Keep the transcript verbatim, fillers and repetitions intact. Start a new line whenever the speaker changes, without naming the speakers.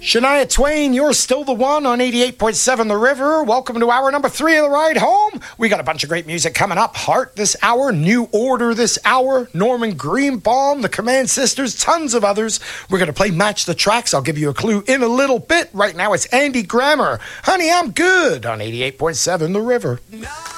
Shania Twain, you're still the one on eighty-eight point seven The River. Welcome to hour number three of the ride home. We got a bunch of great music coming up. Heart this hour, New Order this hour, Norman Greenbaum, the Command Sisters, tons of others. We're going to play Match the Tracks. I'll give you a clue in a little bit. Right now it's Andy Grammer. Honey, I'm Good on eighty-eight point seven The River.
No.